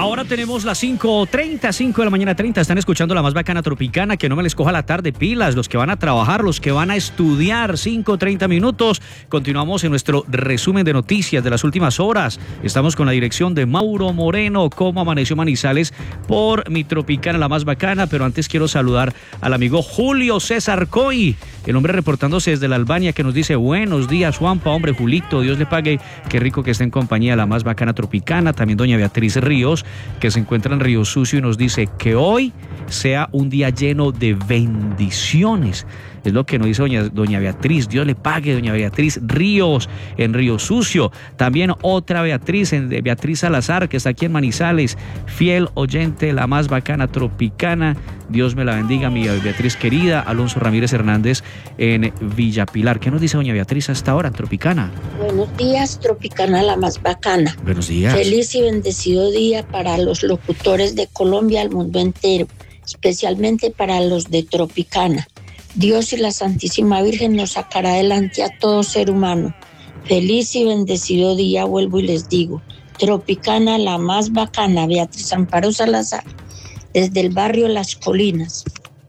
Ahora tenemos las 5:30, 5 de la mañana 30. Están escuchando La Más Bacana Tropicana. Que no me les coja la tarde, pilas. Los que van a trabajar, los que van a estudiar. 5:30 minutos. Continuamos en nuestro resumen de noticias de las últimas horas. Estamos con la dirección de Mauro Moreno. ¿Cómo amaneció Manizales? Por mi Tropicana, La Más Bacana. Pero antes quiero saludar al amigo Julio César Coy, el hombre reportándose desde la Albania, que nos dice: buenos días, Juanpa, hombre, Julito, Dios le pague. Qué rico que esté en compañía de La Más Bacana Tropicana. También doña Beatriz Ríos, que se encuentra en Río Sucio, y nos dice que hoy sea un día lleno de bendiciones. Es lo que nos dice doña Beatriz. Dios le pague, doña Beatriz Ríos, en Río Sucio. También otra Beatriz, Beatriz Salazar, que está aquí en Manizales, fiel oyente de La Más Bacana Tropicana. Dios me la bendiga, mi Beatriz querida. Alonso Ramírez Hernández en Villa Pilar. ¿Qué nos dice doña Beatriz hasta ahora en Tropicana? Buenos días, Tropicana, La Más Bacana. Buenos días. Feliz y bendecido día para los locutores de Colombia, al mundo entero, especialmente para los de Tropicana. Dios y la Santísima Virgen nos sacará adelante a todo ser humano. Feliz y bendecido día, vuelvo y les digo. Tropicana, La Más Bacana, Beatriz Amparo Salazar, desde el barrio Las Colinas.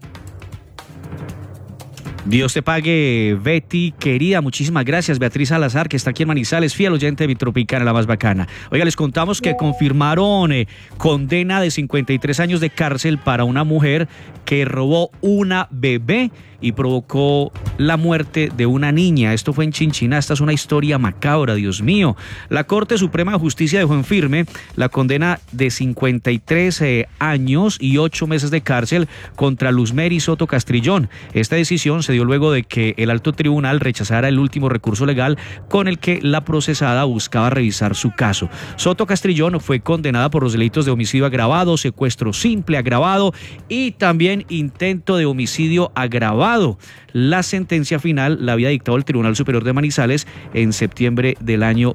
Dios te pague, Betty querida. Muchísimas gracias, Beatriz Salazar, que está aquí en Manizales, fiel oyente de mi Tropicana, La Más Bacana. Oiga, les contamos que confirmaron condena de 53 años de cárcel para una mujer que robó una bebé y provocó la muerte de una niña. Esto fue en Chinchiná. Esta es una historia macabra, Dios mío. La Corte Suprema de Justicia dejó en firme la condena de 53 años y 8 meses de cárcel contra Luzmeri Soto Castrillón. Esta decisión se dio luego de que el alto tribunal rechazara el último recurso legal con el que la procesada buscaba revisar su caso. Soto Castrillón fue condenada por los delitos de homicidio agravado, secuestro simple agravado y también intento de homicidio agravado. La sentencia final la había dictado el Tribunal Superior de Manizales en septiembre del año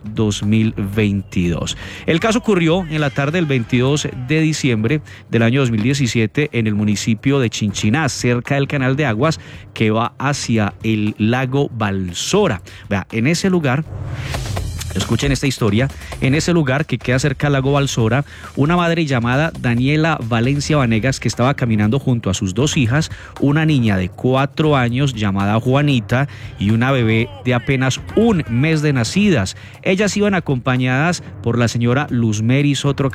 2022. El caso ocurrió en la tarde del 22 de diciembre del año 2017 en el municipio de Chinchiná, cerca del canal de aguas que va hacia el lago Balsora. Vea, en ese lugar... Escuchen esta historia. En ese lugar que queda cerca del lago Balsora, una madre llamada Daniela Valencia Vanegas, que estaba caminando junto a sus dos hijas, una niña de 4 años llamada Juanita y una bebé de apenas un mes de nacidas. Ellas iban acompañadas por la señora Luzmeri Soto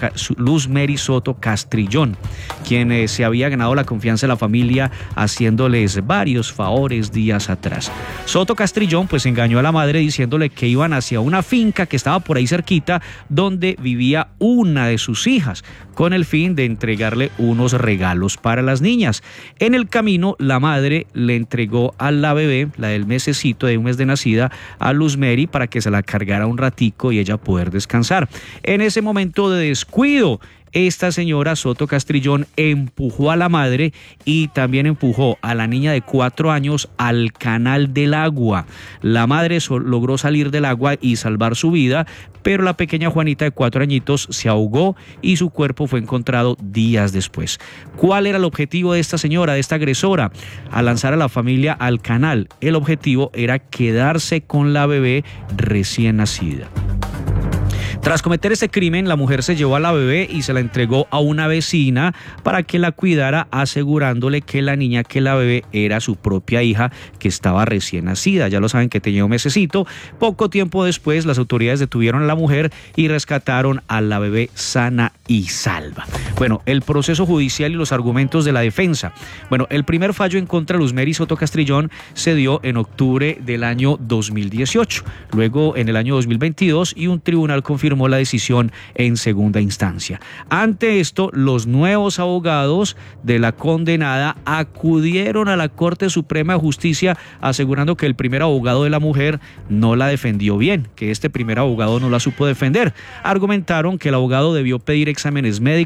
Castrillón, quien se había ganado la confianza de la familia haciéndoles varios favores días atrás. Soto Castrillón pues engañó a la madre diciéndole que iban hacia una finca que estaba por ahí cerquita donde vivía una de sus hijas, con el fin de entregarle unos regalos para las niñas. En el camino, la madre le entregó a la bebé, la del mesecito de un mes de nacida, a Luzmeri para que se la cargara un ratico y ella poder descansar. En ese momento de descuido, esta señora Soto Castrillón empujó a la madre y también empujó a la niña de 4 años al canal del agua. La madre logró salir del agua y salvar su vida, pero la pequeña Juanita de 4 añitos se ahogó y su cuerpo fue encontrado días después. ¿Cuál era el objetivo de esta señora, de esta agresora? Al lanzar a la familia al canal, el objetivo era quedarse con la bebé recién nacida. Tras cometer este crimen, la mujer se llevó a la bebé y se la entregó a una vecina para que la cuidara, asegurándole que la niña, que la bebé era su propia hija que estaba recién nacida. Ya lo saben que tenía un mesecito. Poco tiempo después, las autoridades detuvieron a la mujer y rescataron a la bebé sana y salva. Bueno, el proceso judicial y los argumentos de la defensa. Bueno, el primer fallo en contra de Luzmeri Soto Castrillón se dio en octubre del año 2018. Luego, en el año 2022, y un tribunal confirmó la decisión en segunda instancia. Ante esto, los nuevos abogados de la condenada acudieron a la Corte Suprema de Justicia asegurando que el primer abogado de la mujer no la defendió bien, que este primer abogado no la supo defender. Argumentaron que el abogado debió pedir exámenes médicos para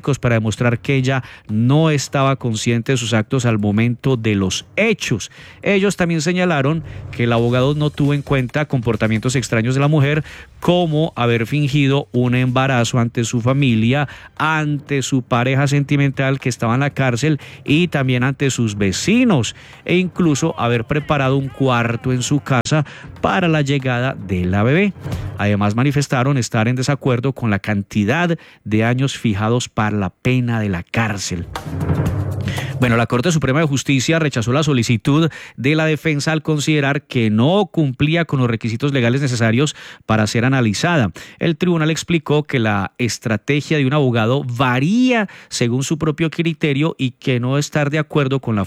mostrar que ella no estaba consciente de sus actos al momento de los hechos. Ellos también señalaron que el abogado no tuvo en cuenta comportamientos extraños de la mujer, como haber fingido un embarazo ante su familia, ante su pareja sentimental que estaba en la cárcel y también ante sus vecinos, e incluso haber preparado un cuarto en su casa para la llegada de la bebé. Además, manifestaron estar en desacuerdo con la cantidad de años fijados para la pena de la cárcel. Bueno, la Corte Suprema de Justicia rechazó la solicitud de la defensa al considerar que no cumplía con los requisitos legales necesarios para ser analizada. El tribunal explicó que la estrategia de un abogado varía según su propio criterio y que no estar de acuerdo con la